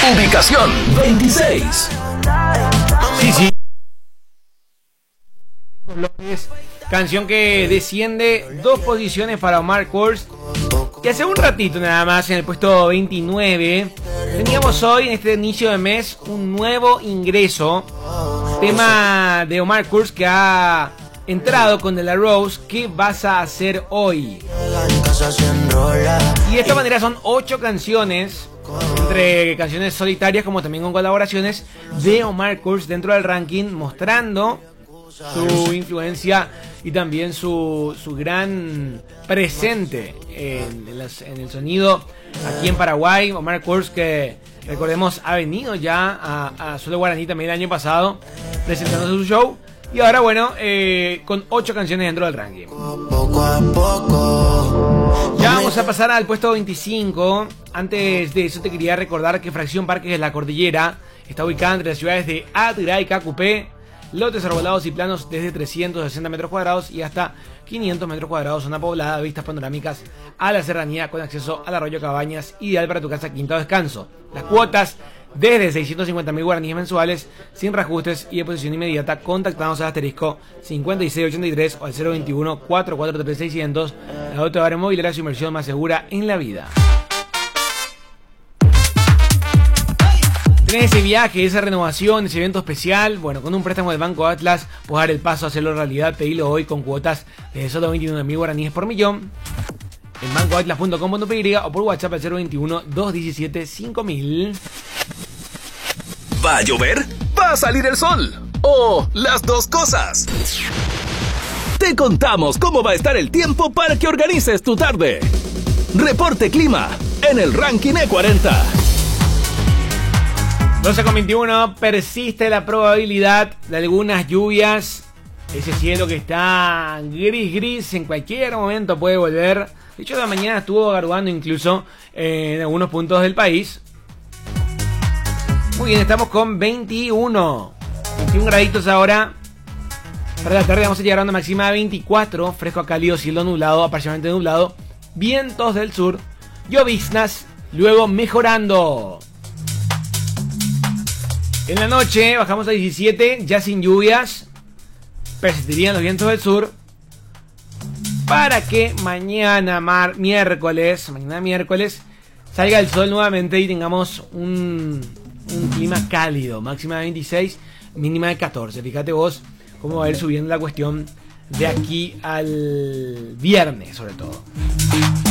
Ubicación 26. Sí. Canción que desciende 2 posiciones para Omar Kurz. Que hace un ratito nada más en el puesto 29 teníamos hoy en este inicio de mes un nuevo ingreso. Tema de Omar Kurz que ha entrado con De La Rose. ¿Qué vas a hacer hoy? Y de esta manera son 8 canciones, entre canciones solitarias como también con colaboraciones de Omar Kurz dentro del ranking, mostrando su influencia y también su gran presente en el sonido aquí en Paraguay. Omar Kurz, que recordemos ha venido ya a Solo Guaraní también el año pasado presentando su show, y ahora bueno, con 8 canciones dentro del ranking. Ya vamos a pasar al puesto 25. Antes de eso te quería recordar que Fracción Parques de la Cordillera está ubicada entre las ciudades de Atirá y Cacupé. Lotes arbolados y planos desde 360 metros cuadrados y hasta 500 metros cuadrados. Zona poblada, vistas panorámicas a la serranía con acceso al arroyo Cabañas. Ideal para tu casa, quinta o descanso. Las cuotas desde 650.000 guaraníes mensuales, sin reajustes y deposición inmediata. Contactanos al asterisco 5683 o al 021 443 600. La otra área inmobiliaria, su inversión más segura en la vida. Tenés ese viaje, esa renovación, ese evento especial. Bueno, con un préstamo del Banco Atlas puedes dar el paso a hacerlo realidad. Pedilo hoy con cuotas de solo 29.000 guaraníes por millón en bancoatlas.com.py o por WhatsApp al 021 217 5000. ¿Va a llover? ¿Va a salir el sol? ¿O las dos cosas? Te contamos cómo va a estar el tiempo para que organices tu tarde. Reporte clima en el ranking E40. 12:21, persiste la probabilidad de algunas lluvias. Ese cielo que está gris, en cualquier momento puede volver. De hecho, la mañana estuvo garuando incluso en algunos puntos del país. Muy bien, estamos con 21 graditos ahora. Para la tarde vamos a llegar a una máxima de 24. Fresco a cálido, cielo nublado, parcialmente nublado. Vientos del sur, lloviznas, luego mejorando. En la noche bajamos a 17, ya sin lluvias. Persistirían los vientos del sur. Para que mañana miércoles salga el sol nuevamente y tengamos un clima cálido. Máxima de 26, mínima de 14. Fíjate vos cómo va a ir subiendo la cuestión de aquí al viernes, sobre todo.